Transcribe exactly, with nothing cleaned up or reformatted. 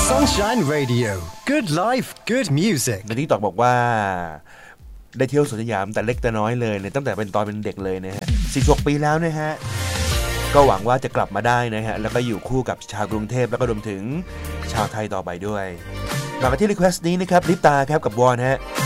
Sunshine Radio Good Life Good Music ในที่ตอกบอกว่าได้เที่ยวสวนสยามแต่เล็กแต่น้อยเลยเนี่ยตั้งแต่เป็นตอนเป็นเด็กเลยนะฮะสิบหกปีแล้วนะฮะก็หวังว่าจะกลับมาได้นะฮะแล้วก็อยู่คู่กับชาวกรุงเทพแล้วก็รวมถึงชาวไทยต่อไปด้วยมากันที่รีเควสต์นี้นะครับลิปตาครับกับวอนฮะ